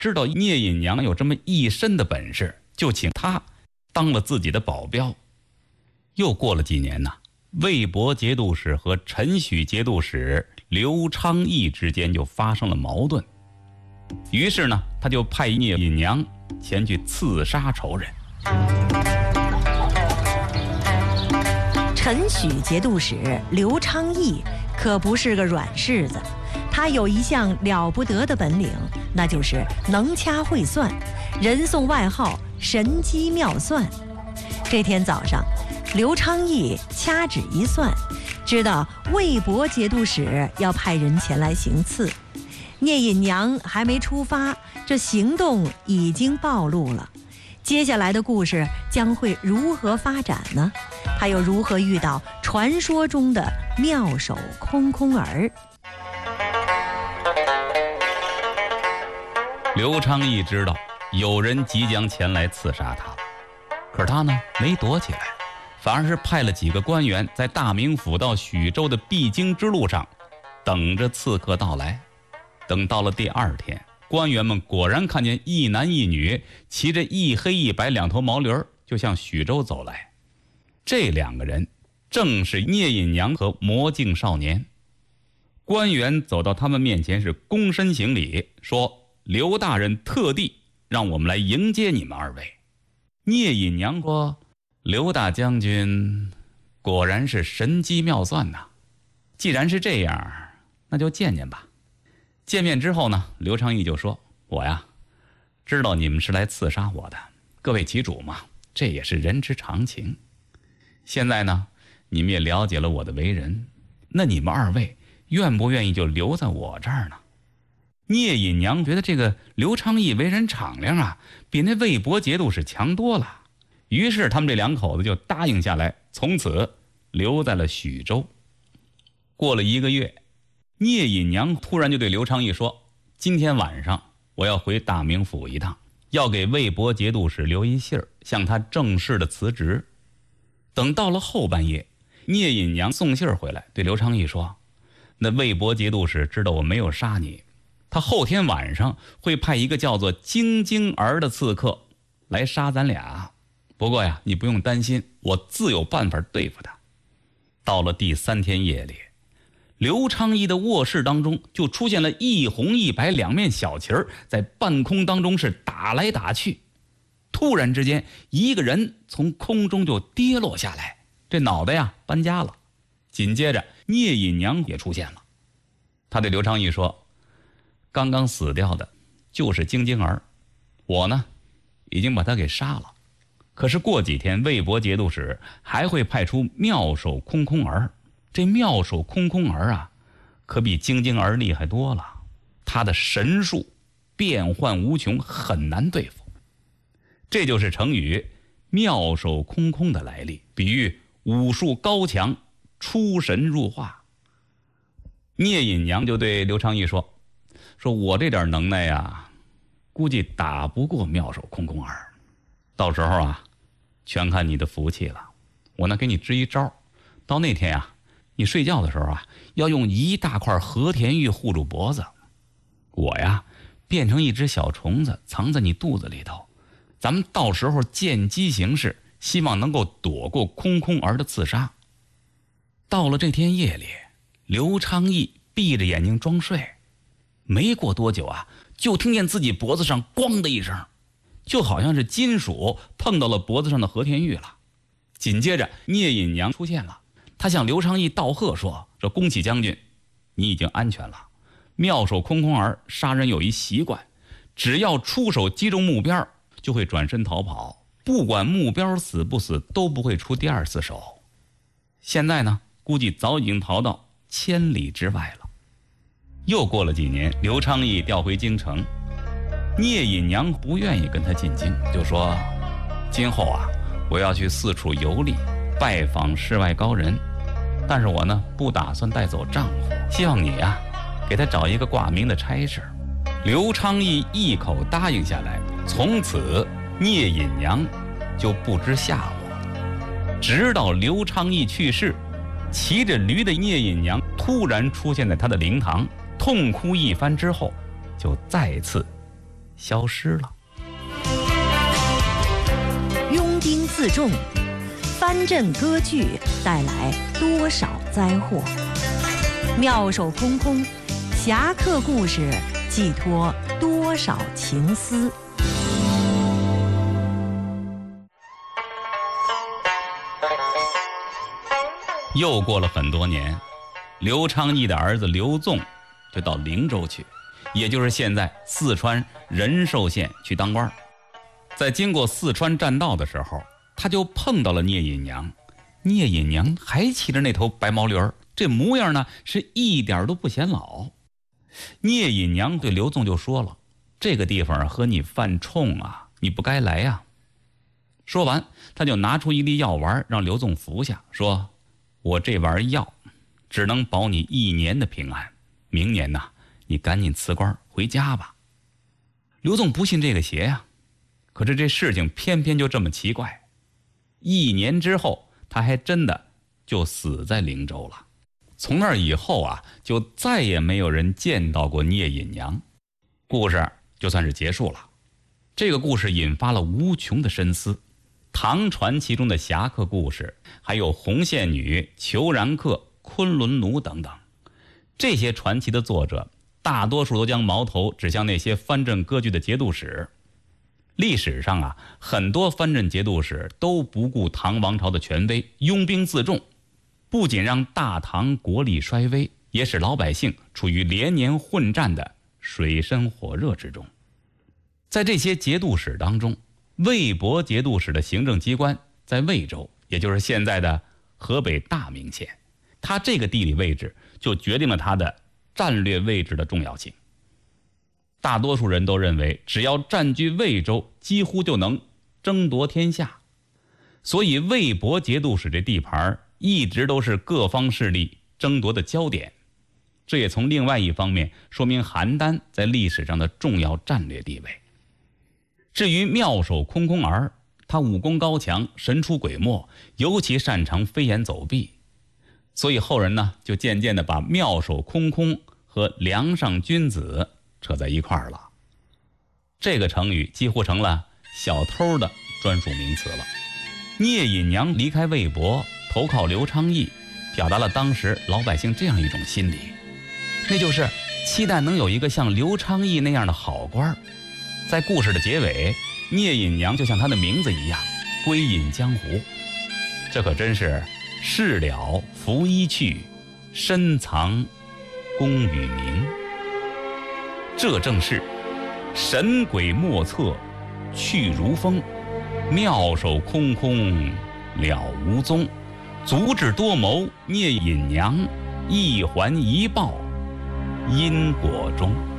知道聂隐娘有这么一身的本事，就请她当了自己的保镖。又过了几年呢，魏博节度使和陈许节度使刘昌义之间就发生了矛盾，于是呢，他就派聂隐娘前去刺杀仇人。 陈许节度使刘昌义可不是个软柿子，他有一项了不得的本领，那就是能掐会算，人送外号神机妙算。这天早上，刘昌义掐指一算，知道魏博节度使要派人前来行刺，聂隐娘还没出发，这行动已经暴露了。接下来的故事将会如何发展呢？他又如何遇到传说中的妙手空空儿？ 刘昌义知道有人即将前来刺杀他，可是他呢没躲起来，反而是派了几个官员在大名府到许州的必经之路上等着刺客到来。等到了第二天，官员们果然看见一男一女骑着一黑一白两头毛驴就向许州走来。这两个人正是聂隐娘和魔镜少年。官员走到他们面前是躬身行礼，说刘大人特地让我们来迎接你们二位。聂隐娘说，刘大将军果然是神机妙算呐，既然是这样，那就见见吧。见面之后呢，刘昌义就说，我呀知道你们是来刺杀我的，各为其主嘛，这也是人之常情。现在呢，你们也了解了我的为人，那你们二位愿不愿意就留在我这儿呢？聂隐娘觉得这个刘昌义为人敞亮啊，比那魏博节度使强多了，于是他们这两口子就答应下来，从此留在了许州。过了1个月，聂隐娘突然就对刘昌义说，今天晚上我要回大名府一趟，要给魏博节度使留一信儿，向他正式的辞职。等到了后半夜，聂隐娘送信儿回来，对刘昌义说，那魏博节度使知道我没有杀你，他后天晚上会派一个叫做京京儿的刺客来杀咱俩，不过呀，你不用担心，我自有办法对付他。到了第3天夜里，刘昌义的卧室当中就出现了一红一白两面小旗儿，在半空当中是打来打去。突然之间，一个人从空中就跌落下来，这脑袋呀搬家了。紧接着聂隐娘也出现了，他对刘昌义说，刚刚死掉的就是京京儿，我呢已经把他给杀了，可是过几天魏博节度使还会派出妙手空空儿，这妙手空空儿啊可比京京儿厉害多了，他的神术变幻无穷，很难对付。这就是成语妙手空空的来历，比喻武术高强，出神入化。聂隐娘就对刘昌义说，我这点能耐呀，估计打不过妙手空空儿，到时候啊全看你的福气了。我呢给你支一招，到那天啊你睡觉的时候啊，要用一大块和田玉护住脖子，我呀变成一只小虫子藏在你肚子里头，咱们到时候见机行事，希望能够躲过空空儿的刺杀。到了这天夜里，刘昌义闭着眼睛装睡，没过多久啊，就听见自己脖子上咣的一声，就好像是金属碰到了脖子上的和田玉了。紧接着聂隐娘出现了，他向刘昌义道贺说，恭喜将军，你已经安全了。妙手空空儿杀人有一习惯，只要出手击中目标就会转身逃跑，不管目标死不死都不会出第二次手。现在呢估计早已经逃到千里之外了。又过了几年，刘昌义调回京城，聂隐娘不愿意跟他进京，就说，今后啊我要去四处游历，拜访世外高人，但是我呢不打算带走丈夫，希望你啊给他找一个挂名的差事。刘昌义一口答应下来，从此聂隐娘就不知下落。直到刘昌义去世，骑着驴的聂隐娘突然出现在他的灵堂，痛哭一番之后，就再次消失了。 拥兵自重，藩镇割据带来多少灾祸？妙手空空，侠客故事寄托多少情思？ 又过了很多年，刘昌义的儿子刘纵就到灵州去，也就是现在四川仁寿县去当官。在经过四川栈道的时候，他就碰到了聂隐娘。聂隐娘还骑着那头白毛驴，这模样呢是一点都不显老。聂隐娘对刘纵就说了：“这个地方和你犯冲啊，你不该来呀。”说完，他就拿出一粒药丸让刘纵服下，说：“我这丸药只能保你1年的平安，明年呢，你赶紧辞官回家吧。”刘纵不信这个邪呀，可是这事情偏偏就这么奇怪。1年之后，他还真的就死在灵州了。从那以后啊，就再也没有人见到过聂隐娘。故事就算是结束了。这个故事引发了无穷的深思。唐传奇中的侠客故事，还有红线女、裘然客、昆仑奴等等，这些传奇的作者大多数都将矛头指向那些藩镇割据的节度使。历史上啊，很多藩镇节度使都不顾唐王朝的权威，拥兵自重，不仅让大唐国力衰微，也使老百姓处于连年混战的水深火热之中。在这些节度使当中，魏博节度使的行政机关在魏州，也就是现在的河北大名县。它这个地理位置就决定了它的战略位置的重要性。大多数人都认为，只要占据魏州，几乎就能争夺天下。所以魏博节度使这地盘一直都是各方势力争夺的焦点。这也从另外一方面说明邯郸在历史上的重要战略地位。至于妙手空空儿，他武功高强，神出鬼没，尤其擅长飞檐走壁，所以后人呢就渐渐地把妙手空空和梁上君子扯在一块儿了。这个成语几乎成了小偷的专属名词了。聂隐娘离开魏博，投靠刘昌义，表达了当时老百姓这样一种心理，那就是期待能有一个像刘昌义那样的好官。在故事的结尾，聂隐娘就像她的名字一样归隐江湖。这可真是事了拂衣去，深藏功与名。这正是神鬼莫测去如风，妙手空空了无踪，足智多谋聂隐娘，一环一报因果中。